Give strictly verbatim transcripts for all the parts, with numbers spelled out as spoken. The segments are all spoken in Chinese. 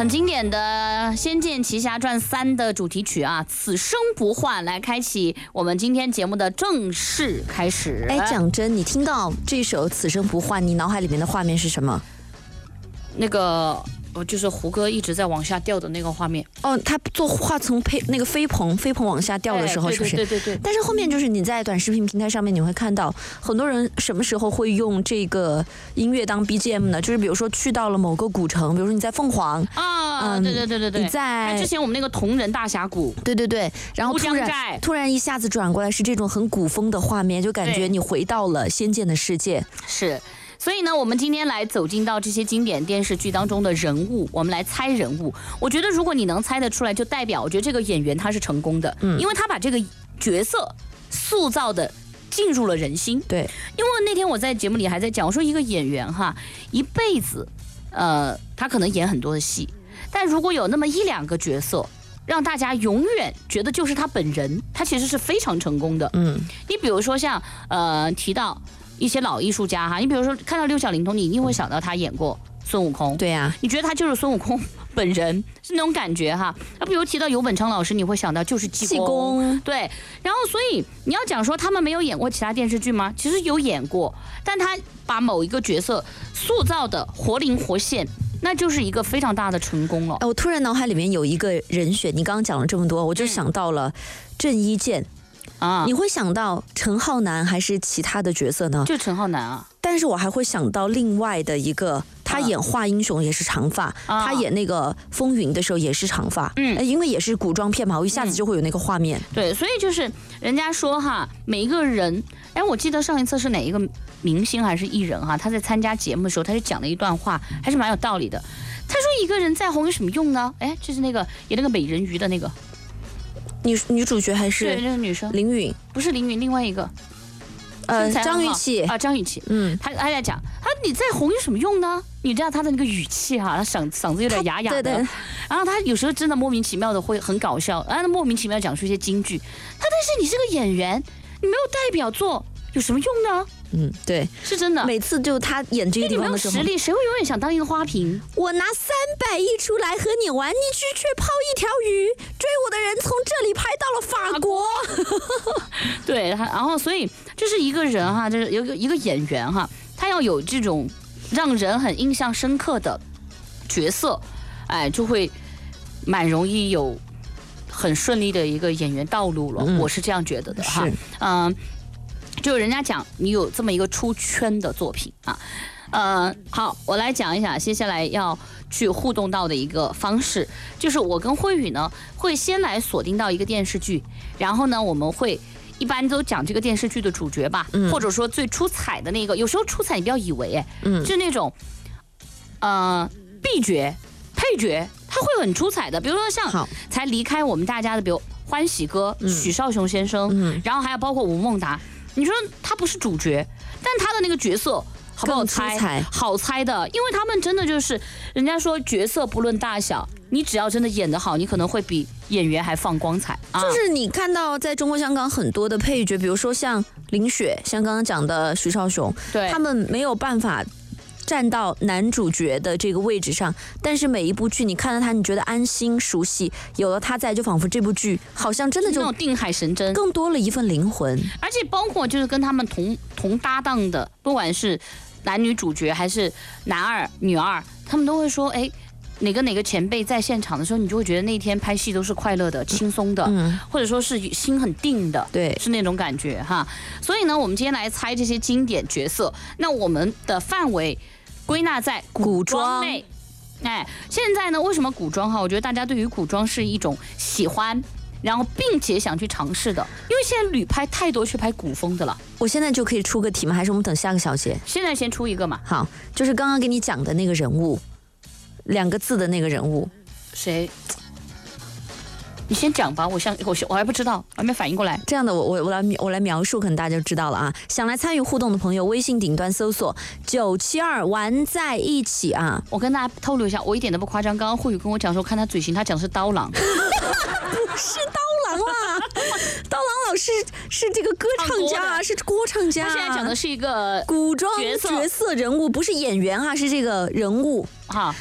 很经典的《仙剑奇侠传三》的主题曲啊，此生不换，来开启我们今天节目的正式开始。 哎，讲真，你听到这首《此生不换》，你脑海里面的画面是什么？ 那个。哦，就是胡歌一直在往下掉的那个画面。 哦，他做画从飞那个飞棚飞棚往下掉的时候，是不是？ 对对对对。 但是后面就是你在短视频平台上面，你会看到很多人什么时候会用这个音乐当 B G M 呢？就是比如说去到了某个古城，比如说你在凤凰啊，对对对对对， 你在之前我们那个铜人大峡谷， 对对对，然后突然突然一下子转过来是这种很古风的画面，就感觉你回到了仙剑的世界。 是。所以呢，我们今天来走进到这些经典电视剧当中的人物，我们来猜人物。我觉得如果你能猜得出来，就代表我觉得这个演员他是成功的，嗯，因为他把这个角色塑造的进入了人心。 对， 因为那天我在节目里还在讲，我说一个演员哈，一辈子，呃，他可能演很多的戏，但如果有那么一两个角色，让大家永远觉得就是他本人，他其实是非常成功的。嗯，你比如说像呃提到。一些老艺术家哈，你比如说看到六小龄童，你一定会想到他演过孙悟空。 对呀、啊， 你觉得他就是孙悟空本人，是那种感觉哈。那比如提到游本昌老师，你会想到就是济公。济公对，然后所以你要讲说他们没有演过其他电视剧吗？其实有演过，但他把某一个角色塑造的活灵活现。那就是一个非常大的成功了。 我突然脑海里面有一个人选，你刚刚讲了这么多，我就想到了郑伊健。啊，你会想到陈浩南还是其他的角色呢？ 就陈浩南啊。 但是我还会想到另外的一个，他演华英雄也是长发，啊、他演那个风云的时候也是长发，嗯，因为也是古装片嘛，我一下子就会有那个画面。 嗯、对，所以就是人家说哈，每一个人，哎，我记得上一次是哪一个明星还是艺人哈，他在参加节目的时候，他就讲了一段话，还是蛮有道理的。他说一个人再红有什么用呢？哎，就是那个演那个美人鱼的那个。 女女主角还是对那个女生林允， 不是林允，另外一个， 呃，张雨绮啊，张雨绮，嗯，她她在讲，她你再红有什么用呢？你知道她的那个语气哈，她嗓嗓子有点哑哑的，对对，然后她有时候真的莫名其妙的会很搞笑，然后莫名其妙讲出一些金句，她但是你是个演员，你没有代表作，有什么用呢？ 嗯，对， 是真的。 每次就他演这个地方的时候， 你没有实力，谁会永远想当一个花瓶？ 我拿三百亿出来和你玩，你去却抛一条鱼。追我的人从这里拍到了法国。 对，然后所以这是一个人哈，就是有一个一个演员哈，他要有这种让人很印象深刻的角色，哎，就会蛮容易有很顺利的一个演员道路了。嗯、我是这样觉得的哈，嗯。就人家讲你有这么一个出圈的作品啊，呃，好，我来讲一下接下来要去互动到的一个方式，就是我跟慧宇呢会先来锁定到一个电视剧，然后呢我们会一般都讲这个电视剧的主角吧，嗯、或者说最出彩的那个，有时候出彩你不要以为哎，嗯，就是那种呃 B 角、配角，他会很出彩的，比如说像才离开我们大家的，比如欢喜哥、嗯、许绍雄先生，嗯、然后还有包括吴孟达。你说他不是主角，但他的那个角色好不好猜？好猜的，因为他们真的就是，人家说角色不论大小，你只要真的演得好，你可能会比演员还放光彩。啊、 就是你看到在中国香港很多的配角，比如说像林雪，像刚刚讲的徐少雄， 对， 他们没有办法站到男主角的这个位置上，但是每一部剧你看到他，你觉得安心熟悉，有了他在，就仿佛这部剧好像真的就那种定海神针， 更多了一份灵魂。 而且包括就是跟他们同同搭档的，不管是男女主角还是男二女二，他们都会说，哎，哪个哪个前辈在现场的时候，你就会觉得那天拍戏都是快乐的、轻松的，嗯、或者说是心很定的， 对， 是那种感觉哈。所以呢，我们今天来猜这些经典角色，那我们的范围归纳在古装类。哎，现在呢，为什么古装哈？我觉得大家对于古装是一种喜欢，然后并且想去尝试的，因为现在旅拍太多去拍古风的了。 我现在就可以出个题吗？还是我们等下个小节？ 现在先出一个嘛。 好，就是刚刚给你讲的那个人物，两个字的那个人物， 谁？你先讲吧，我想我我还不知道，我还没反应过来。 这样的，我我我来我来描述，可能大家就知道了啊。想来参与互动的朋友，微信顶端搜索九七二玩在一起啊。 我跟大家透露一下，我一点都不夸张。刚刚慧宇跟我讲说，看他嘴型，他讲的是刀郎， 不是刀郎啦，刀郎老师是这个歌唱家，是歌唱家。 他现在讲的是一个古装角色角色人物，不是演员哈，是这个人物。 哈， 他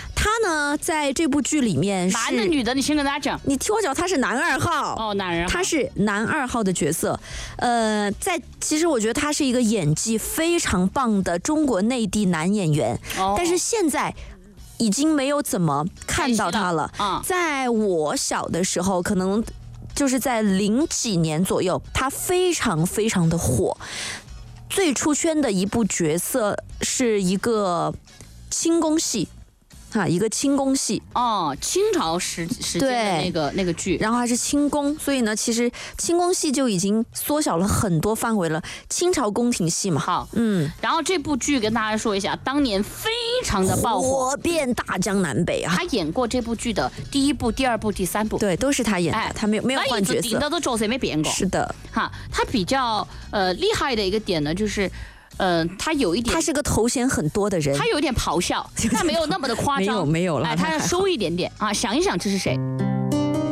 呢，在这部剧里面是男的女的，你先跟大家讲。 你听我讲，他是男二号哦，男人， 他是男二号的角色。呃，在其实我觉得他是一个演技非常棒的中国内地男演员， 哦、 但是现在已经没有怎么看到他了。 啊、 在我小的时候，可能就是在零几年左右，他非常非常的火。最出圈的一部角色是一个轻功戏。啊，一个轻功戏哦，清朝时时间的那个那个剧， 然后还是轻功，所以呢，其实轻功戏就已经缩小了很多范围了。清朝宫廷戏嘛， 好， 嗯， 然后这部剧跟大家说一下，当年非常的爆火， 火遍大江南北啊。 他演过这部剧的第一部、第二部、第三部， 对，都是他演的，哎、他没有没有换角色， 顶的都角色没变过。 是的， 哈，他比较呃厉害的一个点呢，就是。呃，他有一点， 他是个头衔很多的人， 他有点咆哮，但没有那么的夸张， 没有没有了， 哎，他要收一点点啊。想一想，这是谁？